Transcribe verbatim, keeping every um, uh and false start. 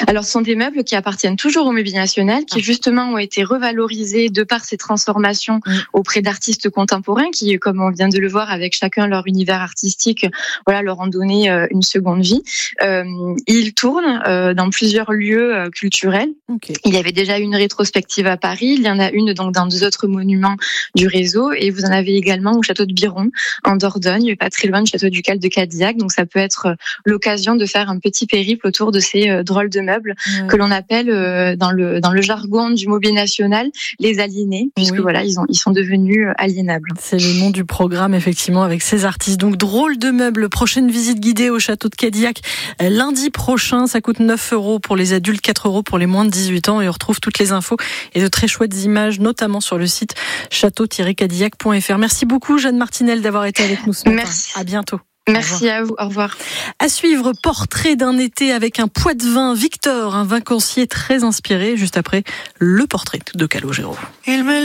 Alors, ce sont des meubles qui appartiennent toujours au Mobilier National, qui justement ont été revalorisés de par ces transformations mmh. auprès d'artistes contemporains qui, comme on vient de le voir, avec chacun leur univers artistique, voilà, leur ont donné euh, une seconde vie. Euh, ils tournent euh, dans plusieurs lieux euh, culturels. Okay. Il y avait déjà une rétrospective à Paris, il y en a une donc dans deux autres monuments du réseau, et vous en avez également au château de Biron, en Dordogne, pas très loin du château ducal de Cadillac. Donc ça peut être l'occasion de faire un petit périple autour de ces euh, drôles de meubles ouais. que l'on appelle euh, dans le dans le jargon du Mobilier National les aliénés, puisque oui. voilà ils ont ils sont devenus aliénables. C'est le nom du programme effectivement avec ces artistes. Donc drôles de meubles. Prochaine visite guidée au château de Cadillac lundi prochain. Ça coûte neuf euros pour les adultes, quatre euros pour les moins de dix-huit ans, et on retrouve toutes les infos et de très chouettes images, notamment sur le site château tiret cadillac point f r. Merci beaucoup Jeanne Martinel d'avoir été avec nous ce matin. Merci. À bientôt. Merci à vous, au revoir. À suivre, portrait d'un été avec un Poitevin Victor, un vacancier très inspiré, juste après le portrait de Calogero.